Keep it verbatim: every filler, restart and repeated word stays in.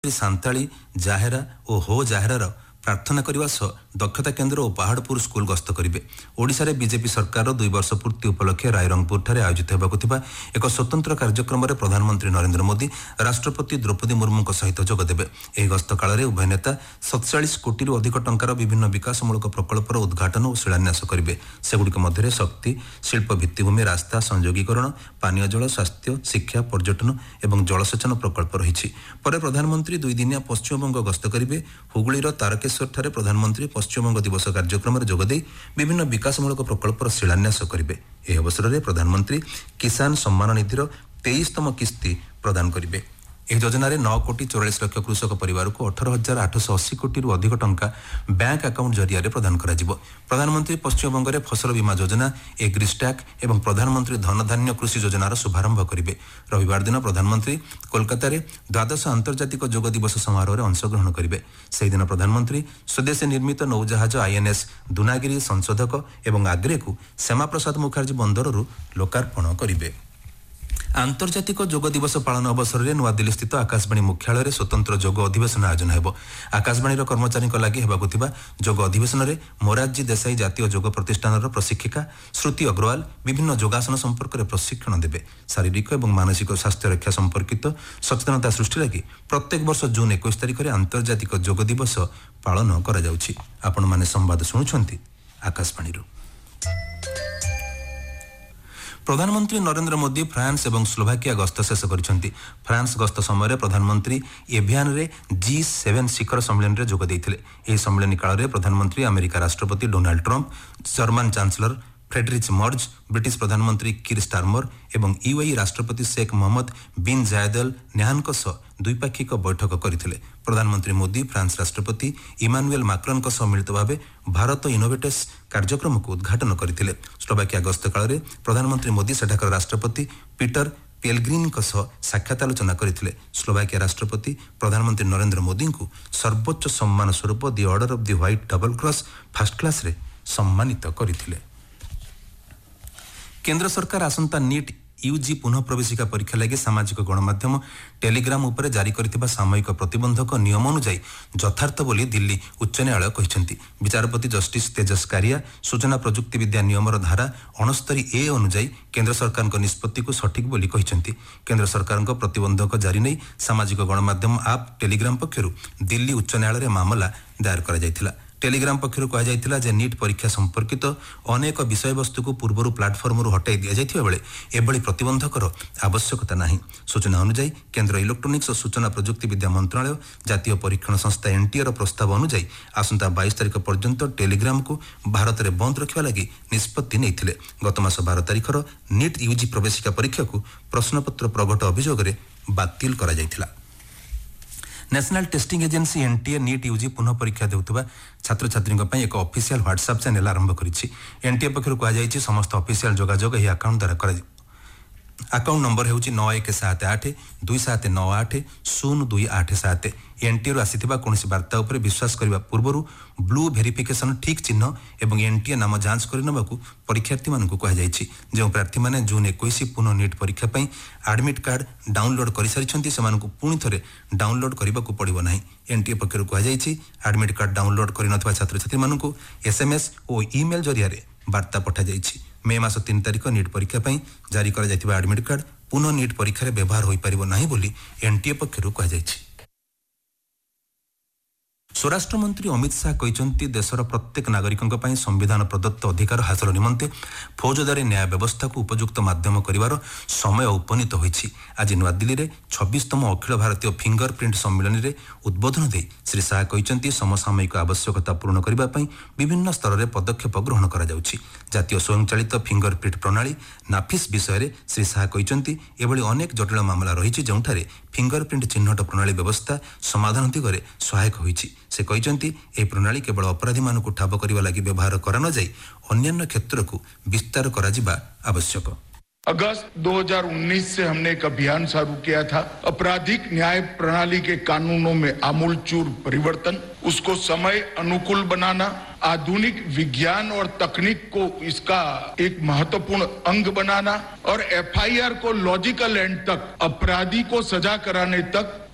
सांताली जाहेरा और हो जाहेरार प्रार्थना करने सह दक्षता केन्द्र और पहाड़पुर स्कूल गस्त करेंगे। ओडिशा रे बीजेपी सरकार दुई वर्ष पूर्ति उपलक्षे रायरंगपुर ठारे आयोजित होबाकु थिबा एक स्वतंत्र कार्यक्रम में प्रधानमंत्री नरेंद्र मोदी राष्ट्रपति द्रौपदी मुर्मू सहित जोगदेवे। एही गस्त काल में उभय नेता सतचालीस कोटी अधिक टंकार विभिन्न विकासमूलक प्रकल्पर उद्घाटन और शिलान्यास करेंगे। सेगुड़िक मध्य शक्ति, शिल्प भित्तिभूमि, रास्ता संयोगीकरण, पानीय जल, स्वास्थ्य, शिक्षा, पर्यटन और जलसेचन प्रकल्प रही। पर प्रधानमंत्री दुई दिनिया पश्चिमबंग गस्त करेंगे। हुगुलीर तारकेश्वर ठारे प्रधानमंत्री पश्चिमबंग दिवस कार्यक्रम में जोगदे विभिन्न विकासमूलक प्रकल्पर शिलान्यास करेंगे। यह अवसर में प्रधानमंत्री किसान सम्मान निधिर तेईसतम किस्ती प्रदान करेंगे। यह योजन नौ कोटी चौरालीस लक्ष कृषक परिवार को अठारह हजार आठश अशी कोटी अधिक टंका बैंक अकाउंट जरिया प्रदान करा जिवो। प्रधानमंत्री पश्चिमबंग में फसल बीमा योजना, एग्रिस्टैक एवं प्रधानमंत्री धनधान्य कृषि योजनार शुभारंभ करेंगे। रविवार दिन प्रधानमंत्री कोलकाता रे द्वादश आंतर्जातिक योग दिवस समारोह में अंशग्रहण करेंगे। से दिन प्रधानमंत्री स्वदेशी निर्मित नौजहाज आईएनएस दुनागिरी संशोधक एवं आग्रे को श्यामा प्रसाद मुखर्जी बंदरु लोकार्पण करेंगे। आंतर्जातिक योग दिवस पालन अवसर में नुआदिल्ली स्थित आकाशवाणी मुख्यालय में स्वतंत्र योग अधिवेशन आयोजन हो। आकाशवाणी कर्मचारी लगी होगाकु थिबा योग अधिवेशन में मोरारजी देसाई जातीय योग प्रतिष्ठान प्रशिक्षिका श्रुति अग्रवाल विभिन्न योगासन संपर्क में प्रशिक्षण देवे। शारीरिक और मानसिक स्वास्थ्य रक्षा संपर्कित सचेतनता सृष्टि लगी प्रत्येक वर्ष जून इक्कीस तारिख में आंतर्जातिक योग दिवस पालन करा जाउछि। आपण माने संवाद शुणुछंती आकाशवाणी। प्रधानमंत्री नरेंद्र मोदी फ्रांस और स्लोवाकिया गस्त शेष कर फ्रांस गस्त समय प्रधानमंत्री एभियान रे जी सेवेन शिखर सम्मेलन में जोग देते। यह सम्मेलन काल में प्रधानमंत्री अमेरिका राष्ट्रपति Donald Trump, German chancellor Friedrich मर्ज, ब्रिटिश प्रधानमंत्री किर स्टारमर और यूएई राष्ट्रपति शेख मोहम्मद बिन जायद अल न्याहान द्विपाक्षिक बैठक करते। प्रधानमंत्री मोदी फ्रांस राष्ट्रपति इमानुएल माक्रोन मिलित भाव भारत इनोवेटर्स कार्यक्रम को उद्घाटन करते। स्लोवाकिया गस्त काल में प्रधानमंत्री मोदी सेठाकर राष्ट्रपति पीटर पेलग्रिन साक्षात आलोचना करते। स्लोवाकिया राष्ट्रपति प्रधानमंत्री नरेंद्र मोदी को सर्वोच्च सम्मान स्वरूप दि order of the white double cross first class रे सम्मानित करते। केंद्र सरकार आसंता नीट यूजी पुनः प्रवेशिका परीक्षा लगी सामाजिक गणमाध्यम टेलीग्राम उपर जारी करथिबा सामयिक प्रतिबंधक नियम अनुसार यथार्थ बोली दिल्ली उच्च न्यायालय कहिसेंती। विचारपति जस्टिस तेजस कारिया सूचना प्रजुक्ति विद्या नियमर धारा अणस्तरी ए अनुसार केंद्र सरकार निष्पत्ति को सठिक बोली कहिसेंती। केंद्र सरकार प्रतिबंधक जारी नहीं सामाजिक गणमाध्यम आप टेलीग्राम पक्षरु दिल्ली उच्च न्यायालय मामला दायर करा जायथिला। टेलीग्राम पक्षर कहुला जे नीट परीक्षा संपर्कित अनेक विषय वस्तु को पूर्वर प्लाटफर्म हटाई दि जाइथिबा बेले एभली प्रतिबंधकर आवश्यकता नहीं। सूचना अनुसार केंद्र इलेक्ट्रोनिक्स और सूचना प्रजुक्ति विद्या मंत्रालय जातीय परीक्षण संस्था एनटीए प्रस्ताव अनुसार आसंता बाईस तारिख पर्यंत टेलीग्राम को भारत में बंद रखा लगी निष्पत्ति नहीं। गत मास बारह तारिखर नीट यूजी प्रवेशिका परीक्षा को प्रश्नपत्र प्रगट अभियोग में बातिल करा जायथिला। National testing agency NTA NEET UG पुनः परीक्षा देउथबा छात्र छात्री एक ऑफिशियल व्हाट्सएप चैनल आरंभ करिछि। एनटीए पक्षर कहुଯାଇଛି समस्त ऑफिशियल जोगाजोग यह अकाउंट द्वारा कर। अकाउंट नंबर हेउछि नौ एक सात आठ दुई सात नौ आठ शून्य दुई आठ सात। एनटीए आसीथिबा कोनोसी वार्ता उपर विश्वास करबा पूर्वरु ब्लू वेरिफिकेशन ठीक चिन्ह एवं एनटीए नाम जांच करनबाकू परीक्षार्थी मानकू कहुଯାଇଛି। जो प्रार्थी माने जून इक्कीस पुनः नीट परीक्षा पई एडमिट कार्ड डाउनलोड कर सारिछंती सेमानकू पुणी थरे डाउनलोड करबाकू पड़िबो नाही। एनटीए पक्षरु कहुଯାଇଛି एडमिट कार्ड डाउनलोड करिनथवा छात्र छात्री मानकू एसएमएस और ईमेल जरिया रे वार्ता पठा जाइछि। मे मास तीन तारिख नीट परीक्षा पई जारी करा जायतिबा एडमिट कार्ड पुनः नीट परीक्षा रे व्यवहार होई परिबो नाही बोली एनटीए पक्षरु कहा जाइछि। स्वराष्ट्र मंत्री अमित शाह कहते देशर प्रत्येक नागरिकों पर संविधान प्रदत्त अधिकार हासिल निमंते फौजदारी न्याय व्यवस्था को उपयुक्त माध्यम करिवार समय उपनीत होइछि। आज नुआदिल्ली रे छब्बीसतम अखिल भारतीय फिंगरप्रिंट सम्मेलन में उद्बोधन दे श्री शाह कहते समसामयिक आवश्यकता पूर्ण करने पर विभिन्न स्तर में पदक्षेप ग्रहण करा जाउछि। जातीय स्वयंचालित फिंगरप्रिंट प्रणाली नाफिस विषय में श्री शाह कहते एभली अनेक जटिल मामला रही जोठारे फिंगरप्रिंट चिन्हट प्रणाली व्यवस्था समाधान दिगरे सहायक होइछि। से कहते यह प्रणाली केवल अपराधी मानक ठाब करने लगी व्यवहार करा न जाई अन्य क्षेत्र को विस्तार करा जिबा आवश्यक। अगस्त दो हज़ार उन्नीस से हमने एक अभियान शुरू किया था आपराधिक न्याय प्रणाली के कानूनों में आमूलचूर परिवर्तन, उसको समय अनुकूल बनाना, आधुनिक विज्ञान और तकनीक को इसका एक महत्वपूर्ण अंग बनाना और एफआईआर को लॉजिकल एंड तक, अपराधी को सजा कराने तक